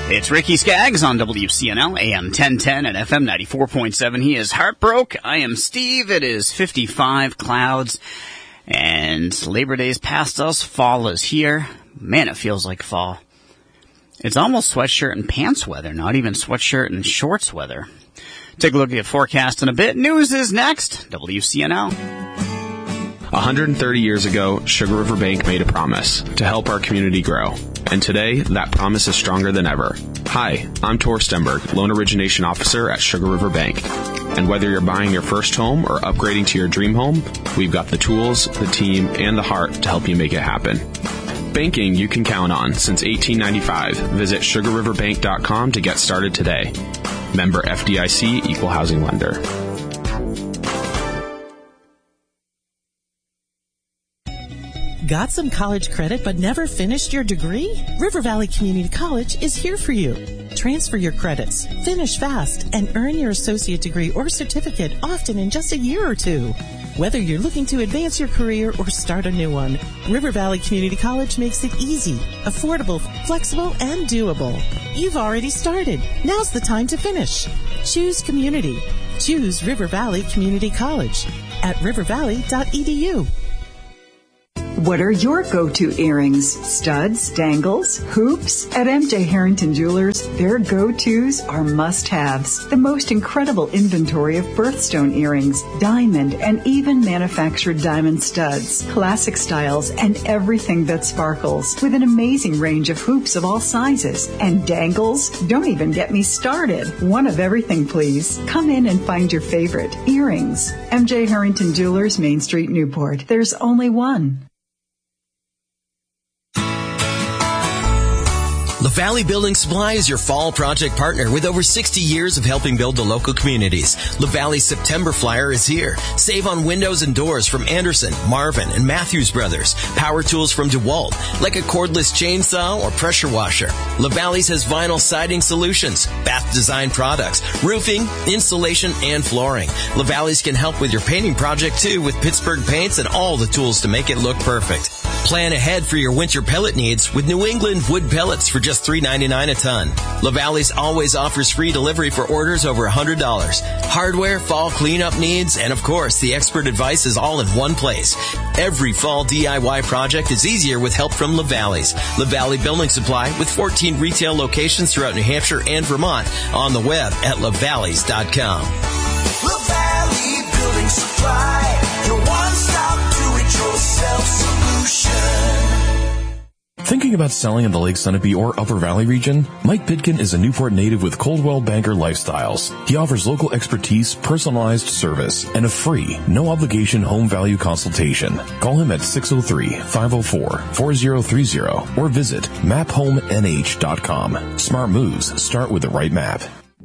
It's Ricky Skaggs on WCNL, AM 1010 and FM 94.7. He is Heartbroke. I am Steve. It is 55 clouds, and Labor Day's past us. Fall is here. Man, it feels like fall. It's almost sweatshirt and pants weather, not even sweatshirt and shorts weather. Take a look at the forecast in a bit. News is next. WCNL. 130 years ago, Sugar River Bank made a promise to help our community grow. And today, that promise is stronger than ever. Hi, I'm Tor Stenberg, Loan Origination Officer at Sugar River Bank. And whether you're buying your first home or upgrading to your dream home, we've got the tools, the team, and the heart to help you make it happen. Banking you can count on since 1895. Visit sugarriverbank.com to get started today. Member FDIC, Equal Housing Lender. Got some college credit but never finished your degree? River Valley Community College is here for you. Transfer your credits, finish fast, and earn your associate degree or certificate often in just a year or two. Whether you're looking to advance your career or start a new one, River Valley Community College makes it easy, affordable, flexible, and doable. You've already started. Now's the time to finish. Choose community. Choose River Valley Community College at rivervalley.edu. What are your go-to earrings? Studs, dangles, hoops? At MJ Harrington Jewelers, their go-tos are must-haves. The most incredible inventory of birthstone earrings, diamond, and even manufactured diamond studs, classic styles, and everything that sparkles, with an amazing range of hoops of all sizes. And dangles? Don't even get me started. One of everything, please. Come in and find your favorite. Earrings. MJ Harrington Jewelers, Main Street, Newport. There's only one. LaValley Building Supply is your fall project partner with over 60 years of helping build the local communities. LaValley's September Flyer is here. Save on windows and doors from Anderson, Marvin, and Matthews Brothers. Power tools from DeWalt, like a cordless chainsaw or pressure washer. LaValley's has vinyl siding solutions, bath design products, roofing, insulation, and flooring. LaValley's can help with your painting project too with Pittsburgh paints and all the tools to make it look perfect. Plan ahead for your winter pellet needs with New England wood pellets for just $3.99 a ton. LaValley's always offers free delivery for orders over $100. Hardware, fall cleanup needs, and of course, the expert advice is all in one place. Every fall DIY project is easier with help from LaValley's. LaValley Building Supply with 14 retail locations throughout New Hampshire and Vermont. On the web at lavalleys.com. LaValley Building Supply, your one-stop do-it-yourself solution. Thinking about selling in the Lake Sunapee or Upper Valley region? Mike Pitkin is a Newport native with Coldwell Banker Lifestyles. He offers local expertise, personalized service, and a free, no-obligation home value consultation. Call him at 603-504-4030 or visit maphomenh.com. Smart moves start with the right map.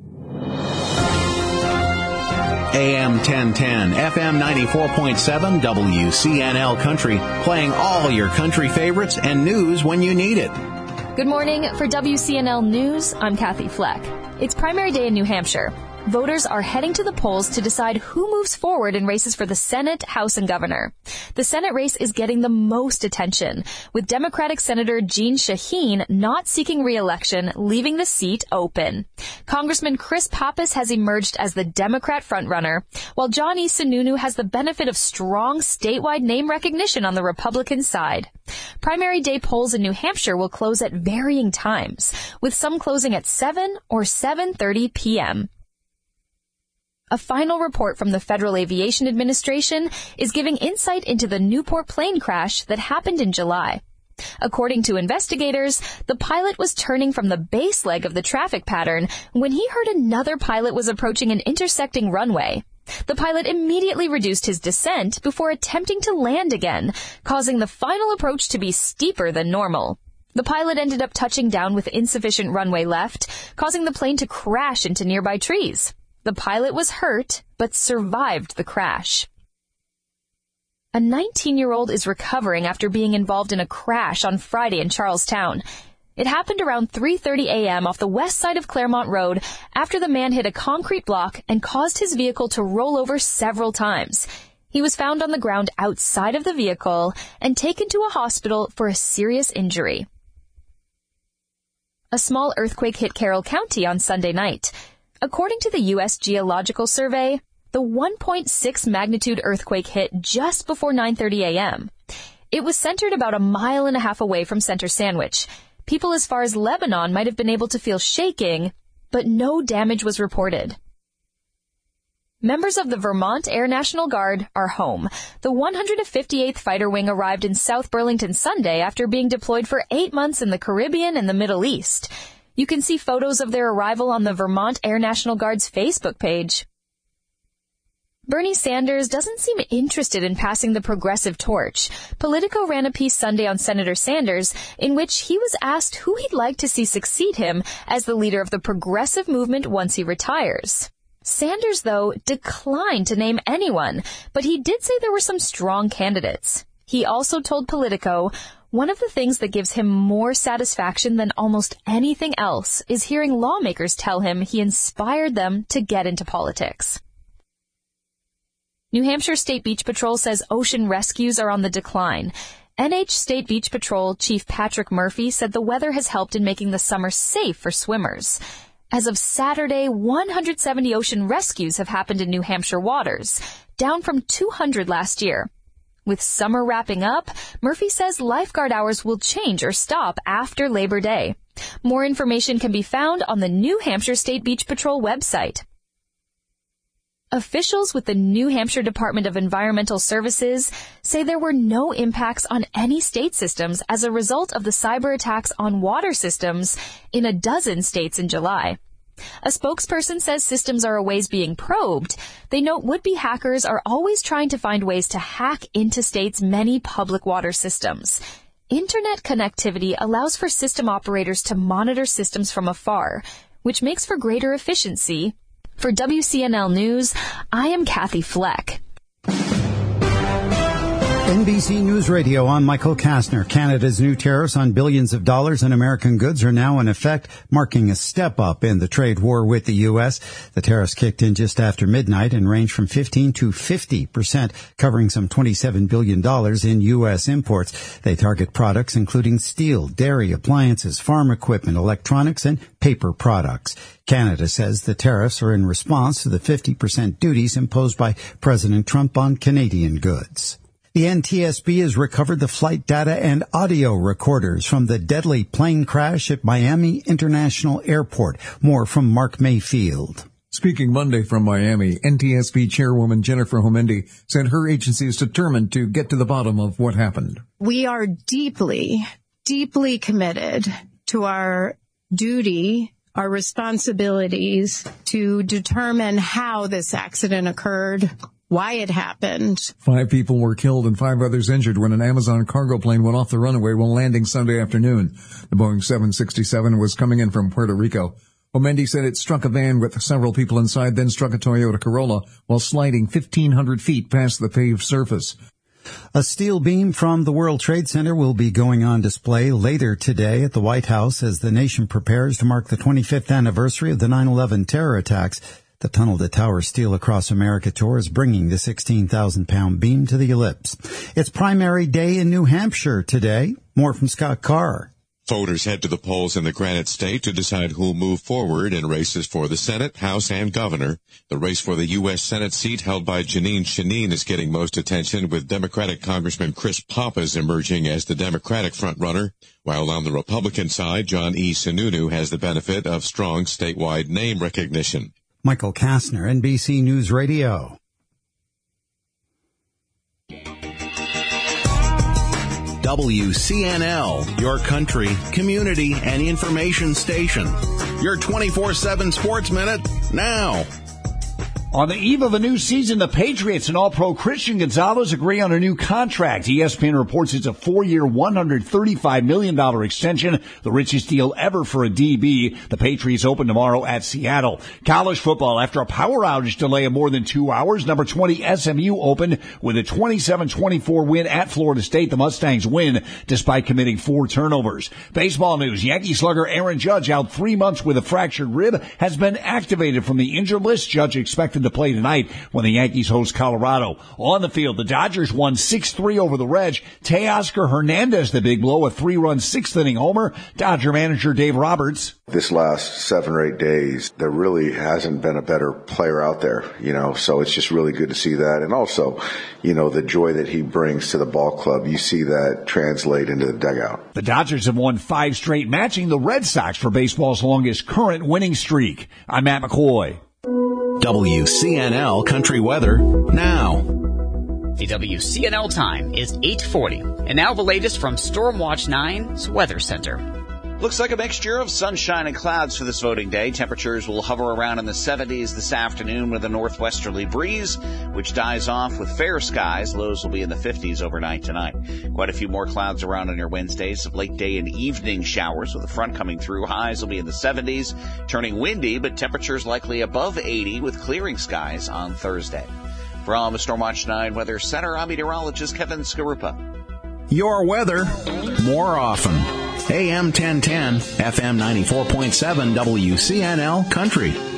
AM 1010, FM 94.7, WCNL Country, playing all your country favorites and news when you need it. Good morning. For WCNL News, I'm Kathy Fleck. It's primary day in New Hampshire. Voters are heading to the polls to decide who moves forward in races for the Senate, House, and Governor. The Senate race is getting the most attention, with Democratic Senator Jeanne Shaheen not seeking re-election, leaving the seat open. Congressman Chris Pappas has emerged as the Democrat frontrunner, while John E. Sununu has the benefit of strong statewide name recognition on the Republican side. Primary day polls in New Hampshire will close at varying times, with some closing at 7 or 7:30 p.m. A final report from the Federal Aviation Administration is giving insight into the Newport plane crash that happened in July. According to investigators, the pilot was turning from the base leg of the traffic pattern when he heard another pilot was approaching an intersecting runway. The pilot immediately reduced his descent before attempting to land again, causing the final approach to be steeper than normal. The pilot ended up touching down with insufficient runway left, causing the plane to crash into nearby trees. The pilot was hurt, but survived the crash. A 19-year-old is recovering after being involved in a crash on Friday in Charlestown. It happened around 3:30 a.m. off the west side of Claremont Road after the man hit a concrete block and caused his vehicle to roll over several times. He was found on the ground outside of the vehicle and taken to a hospital for a serious injury. A small earthquake hit Carroll County on Sunday night. According to the U.S. Geological Survey, the 1.6 magnitude earthquake hit just before 9:30 a.m. It was centered about a mile and a half away from Center Sandwich. People as far as Lebanon might have been able to feel shaking, but no damage was reported. Members of the Vermont Air National Guard are home. The 158th Fighter Wing arrived in South Burlington Sunday after being deployed for 8 months in the Caribbean and the Middle East. You can see photos of their arrival on the Vermont Air National Guard's Facebook page. Bernie Sanders doesn't seem interested in passing the progressive torch. Politico ran a piece Sunday on Senator Sanders in which he was asked who he'd like to see succeed him as the leader of the progressive movement once he retires. Sanders, though, declined to name anyone, but he did say there were some strong candidates. He also told Politico, one of the things that gives him more satisfaction than almost anything else is hearing lawmakers tell him he inspired them to get into politics. New Hampshire State Beach Patrol says ocean rescues are on the decline. NH State Beach Patrol Chief Patrick Murphy said the weather has helped in making the summer safe for swimmers. As of Saturday, 170 ocean rescues have happened in New Hampshire waters, down from 200 last year. With summer wrapping up, Murphy says lifeguard hours will change or stop after Labor Day. More information can be found on the New Hampshire State Beach Patrol website. Officials with the New Hampshire Department of Environmental Services say there were no impacts on any state systems as a result of the cyber attacks on water systems in a dozen states in July. A spokesperson says systems are always being probed. They note would-be hackers are always trying to find ways to hack into states' many public water systems. Internet connectivity allows for system operators to monitor systems from afar, which makes for greater efficiency. For WCNL News, I am Kathy Fleck. NBC News Radio, I'm Michael Kastner. Canada's new tariffs on billions of dollars in American goods are now in effect, marking a step up in the trade war with the U.S. The tariffs kicked in just after midnight and range from 15 to 50%, covering some $27 billion in U.S. imports. They target products including steel, dairy, appliances, farm equipment, electronics, and paper products. Canada says the tariffs are in response to the 50% duties imposed by President Trump on Canadian goods. The NTSB has recovered the flight data and audio recorders from the deadly plane crash at Miami International Airport. More from Mark Mayfield. Speaking Monday from Miami, NTSB Chairwoman Jennifer Homendy said her agency is determined to get to the bottom of what happened. We are deeply, deeply committed to our duty, our responsibilities to determine how this accident occurred, why it happened. 5 people were killed and 5 others injured when an Amazon cargo plane went off the runway while landing Sunday afternoon. The Boeing 767 was coming in from Puerto Rico. Homendy said it struck a van with several people inside, then struck a Toyota Corolla while sliding 1,500 feet past the paved surface. A steel beam from the World Trade Center will be going on display later today at the White House as the nation prepares to mark the 25th anniversary of the 9/11 terror attacks. The Tunnel to Tower Steel Across America tour is bringing the 16,000-pound beam to the ellipse. It's primary day in New Hampshire today. More from Scott Carr. Voters head to the polls in the Granite State to decide who'll move forward in races for the Senate, House, and Governor. The race for the U.S. Senate seat held by Jeanine Shaheen is getting most attention, with Democratic Congressman Chris Pappas emerging as the Democratic frontrunner, while on the Republican side, John E. Sununu has the benefit of strong statewide name recognition. Michael Kastner, NBC News Radio. WCNL, your country, community, and information station. Your 24/7 Sports Minute, now. On the eve of a new season, the Patriots and All-Pro Christian Gonzalez agree on a new contract. ESPN reports it's a 4-year, $135 million extension, the richest deal ever for a DB. The Patriots open tomorrow at Seattle. College football, after a power outage delay of more than 2 hours, number 20 SMU opened with a 27-24 win at Florida State. The Mustangs win despite committing 4 turnovers. Baseball news, Yankee slugger Aaron Judge, out 3 months with a fractured rib, has been activated from the injured list. Judge expected expected to play tonight when the Yankees host Colorado. On the field, the Dodgers won 6-3 over the Reds. Teoscar Hernandez, the big blow, a 3-run sixth-inning homer. Dodger manager Dave Roberts. This last 7 or 8 days, there really hasn't been a better player out there, so it's just really good to see that. And also, the joy that he brings to the ball club, you see that translate into the dugout. The Dodgers have won 5 straight, matching the Red Sox for baseball's longest current winning streak. I'm Matt McCoy. WCNL Country Weather now. The WCNL time is 8:40. And now the latest from Stormwatch 9's Weather Center. Looks like a mixture of sunshine and clouds for this voting day. Temperatures will hover around in the 70s this afternoon with a northwesterly breeze, which dies off with fair skies. Lows will be in the 50s overnight tonight. Quite a few more clouds around on your Wednesdays. Some late day and evening showers with a front coming through. Highs will be in the 70s, turning windy, but temperatures likely above 80 with clearing skies on Thursday. From the Stormwatch 9 Weather Center, I'm meteorologist Kevin Skarupa. Your weather more often. AM 1010, FM 94.7, WCNL Country.